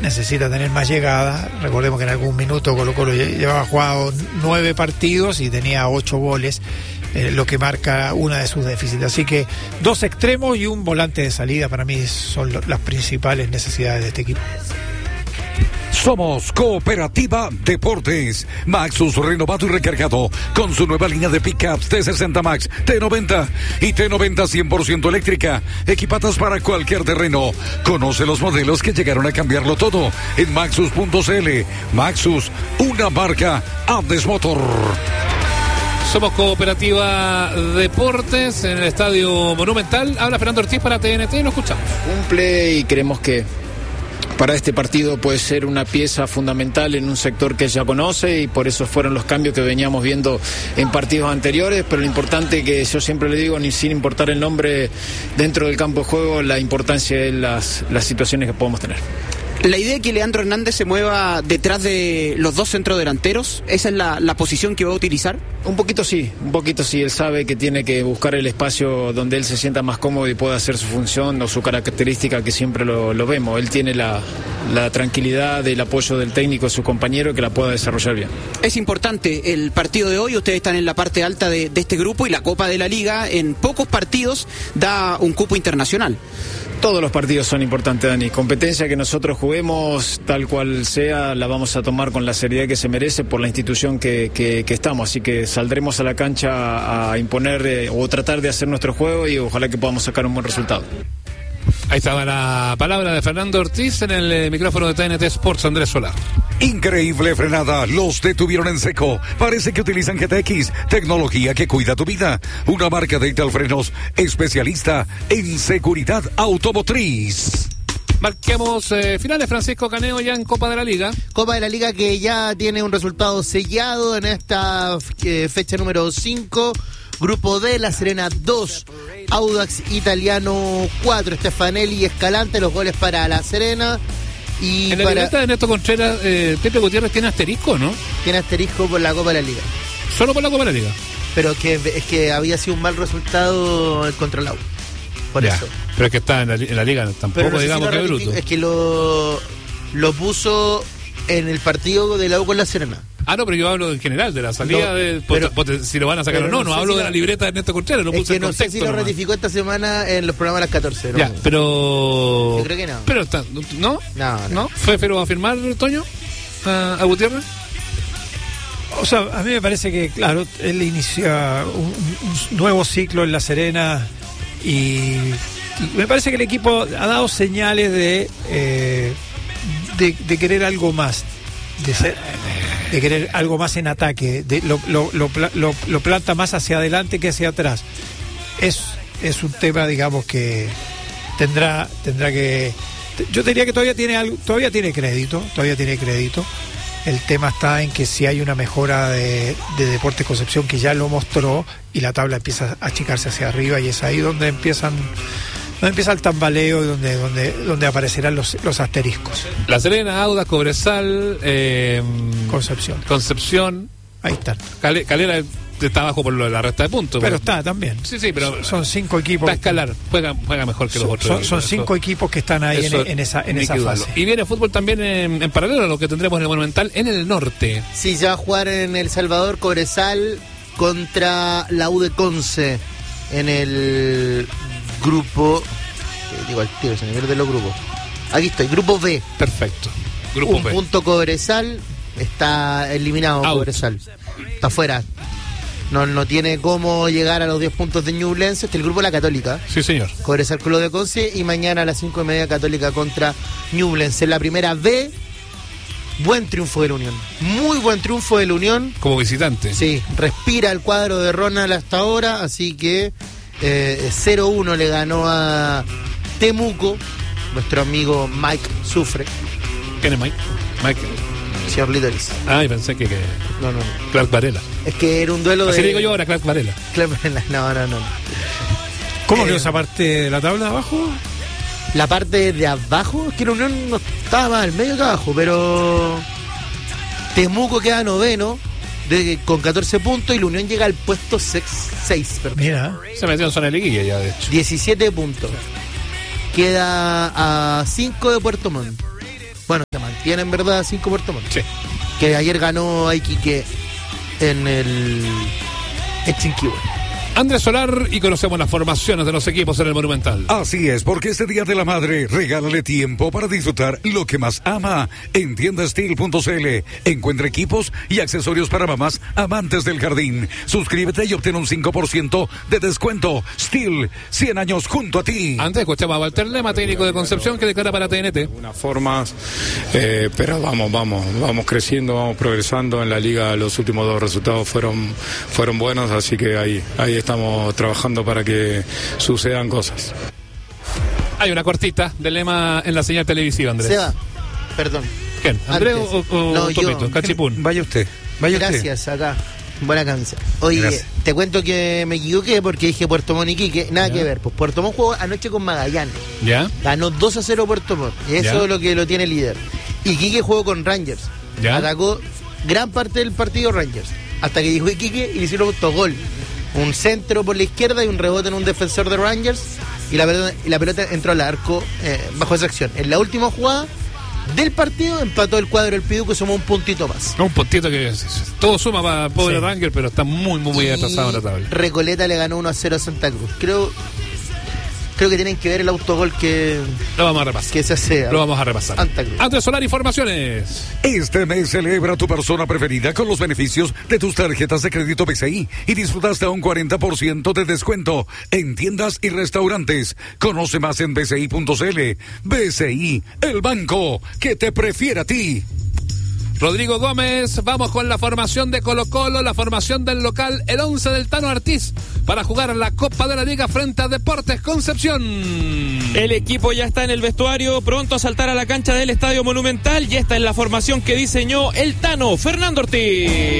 necesita tener más llegada. Recordemos que en algún minuto Colo-Colo llevaba jugado 9 partidos y tenía 8 goles, lo que marca una de sus déficits. Así que 2 extremos y un volante de salida para mí son las principales necesidades de este equipo. Somos Cooperativa Deportes. Maxus renovado y recargado con su nueva línea de pickups T60 Max, T90 y T90 100% eléctrica, equipadas para cualquier terreno. Conoce los modelos que llegaron a cambiarlo todo en Maxus.cl. Maxus, una marca Andes Motor. Somos Cooperativa Deportes en el Estadio Monumental. Habla Fernando Ortiz para TNT, lo escuchamos. Cumple y creemos que para este partido puede ser una pieza fundamental en un sector que ya conoce, y por eso fueron los cambios que veníamos viendo en partidos anteriores. Pero lo importante, que yo siempre le digo, ni sin importar el nombre dentro del campo de juego, la importancia de las situaciones que podemos tener. La idea es que Leandro Hernández se mueva detrás de los 2 centrodelanteros. ¿Esa es la posición que va a utilizar? Un poquito sí. Él sabe que tiene que buscar el espacio donde él se sienta más cómodo y pueda hacer su función o su característica, que siempre lo vemos. Él tiene la tranquilidad del apoyo del técnico, su compañero, que la pueda desarrollar bien. Es importante el partido de hoy. Ustedes están en la parte alta de este grupo, y la Copa de la Liga en pocos partidos da un cupo internacional. Todos los partidos son importantes, Dani. Competencia que nosotros juguemos, tal cual sea, la vamos a tomar con la seriedad que se merece por la institución que estamos. Así que saldremos a la cancha a imponer o tratar de hacer nuestro juego, y ojalá que podamos sacar un buen resultado. Ahí estaba la palabra de Fernando Ortiz en el micrófono de TNT Sports, Andrés Solá. Increíble frenada, los detuvieron en seco. Parece que utilizan GTX, tecnología que cuida tu vida. Una marca de Ital Frenos, especialista en seguridad automotriz. Marquemos finales, Francisco Caneo, ya en Copa de la Liga. Copa de la Liga que ya tiene un resultado sellado en esta fecha número 5. Grupo D, La Serena 2, Audax Italiano 4, Stefanelli y Escalante, los goles para La Serena. Y en la libreta de Néstor Contreras, Pepe Gutiérrez tiene asterisco, ¿no? Tiene asterisco por la Copa de la Liga. ¿Solo por la Copa de la Liga? Pero es que había sido un mal resultado contra el AU. Por ya, eso. Pero es que está en la Liga, tampoco no digamos que es bruto. Es que lo puso en el partido de la U con La Serena. Ah, no, pero yo hablo en general, de la salida, si lo van a sacar o no. No hablo de la libreta de Ernesto Contreras, no puse el contexto. No sé si lo ratificó esta semana en los programas de las 14. ¿no? Ya, pero... Yo creo que no. Pero está, ¿No? ¿Fue Fero a firmar, Toño? ¿A Gutiérrez? O sea, a mí me parece que, claro, él inicia un nuevo ciclo en La Serena y me parece que el equipo ha dado señales de querer algo más, de querer algo más en ataque, lo planta más hacia adelante que hacia atrás. Es un tema, digamos, que tendrá que, yo diría que todavía tiene crédito. El tema está en que si hay una mejora de Deportes Concepción, que ya lo mostró, y la tabla empieza a achicarse hacia arriba, y es ahí donde empieza el tambaleo y donde aparecerán los asteriscos. La Serena, Audax, Cobresal, Concepción. Ahí están. Calera está abajo por lo de la resta de puntos. Pero está también. Sí, pero son 5 equipos. Va a escalar, juega mejor que los otros. Son 5 equipos que están ahí en esa fase. Y viene fútbol también en paralelo a lo que tendremos en el Monumental en el norte. Sí, ya va a jugar en El Salvador Cobresal contra la U de Conce en el grupo, digo al tiro, se me pierde los grupos. Aquí estoy, grupo B. Perfecto. Grupo B. Punto Cobresal, está eliminado. Cobresal. Está fuera. No tiene cómo llegar a los 10 puntos de Ñublense. Este es el grupo de la Católica. Sí, señor. Cobresal Club de Conce, y mañana a las 5:30 Católica contra Ñublense. En la primera B, buen triunfo de la Unión. Muy buen triunfo de la Unión. Como visitante. Sí, respira el cuadro de Ronald hasta ahora, así que 0-1 le ganó a Temuco. Nuestro amigo Mike sufre. ¿Quién es Mike? Señor Litoris. Ah, y pensé que No. Clark Varela. Es que era un duelo así digo yo ahora, Clark Varela. No. ¿Cómo quedó esa parte de la tabla de abajo? La parte de abajo, es que la Unión no estaba más al medio que abajo, pero Temuco queda noveno con 14 puntos y la Unión llega al puesto 6. Mira, se metió en zona de liguilla ya, de hecho. 17 puntos. Queda a 5 de Puerto Montt. Bueno, tiene en verdad 5 Puerto Montt. Sí. Que ayer ganó a Iquique en el Chinquihue. Andrés Solar, y conocemos las formaciones de los equipos en el Monumental. Así es, porque este Día de la Madre, regálale tiempo para disfrutar lo que más ama. En tiendasteel.cl encuentra equipos y accesorios para mamás amantes del jardín. Suscríbete y obtén un 5% de descuento. Steel, 100 años junto a ti. Antes escuchaba a Walter Lema, técnico de Concepción, que declara para TNT. Unas formas, pero vamos creciendo, vamos progresando. En la liga los últimos 2 resultados fueron buenos, así que ahí estamos trabajando para que sucedan cosas. Hay una cortita de Lema en la señal televisiva, Andrés. Seba, perdón. ¿Quién? ¿Andrés Antes. o No, Topito? yo. Cachipún. Vaya usted. Gracias, acá. Buena camisa. Oye, Gracias. te cuento que me equivoqué porque dije Puerto Montt y Iquique. Nada Ya. que ver. Pues Puerto Montt jugó anoche con Magallanes. ¿Ya? Ganó 2-0 Puerto Montt. Y eso Ya. es lo que lo tiene líder. Iquique jugó con Rangers. Ya. Atacó gran parte del partido Rangers. Hasta que llegó Iquique y le hicieron autogol. Un centro por la izquierda y un rebote en un defensor de Rangers. Y la pelota entró al arco bajo esa acción. En la última jugada del partido empató el cuadro del Piduco y sumó un puntito más. Un puntito que todo suma para pobre Sí. Ranger, pero está muy atrasado en la tabla. Recoleta le ganó 1-0 a Santa Cruz. Creo que tienen que ver el autogol que Lo vamos a repasar. se hace. Lo vamos a repasar. Santa Cruz. Andrés Solar, informaciones. Este mes celebra a tu persona preferida con los beneficios de tus tarjetas de crédito BCI y disfruta hasta un 40% de descuento en tiendas y restaurantes. Conoce más en bci.cl. BCI, el banco que te prefiere a ti. Rodrigo Gómez, vamos con la formación de Colo-Colo, la formación del local, el 11 del Tano Ortiz, para jugar la Copa de la Liga frente a Deportes Concepción. El equipo ya está en el vestuario, pronto a saltar a la cancha del Estadio Monumental, y esta es la formación que diseñó el Tano, Fernando Ortiz.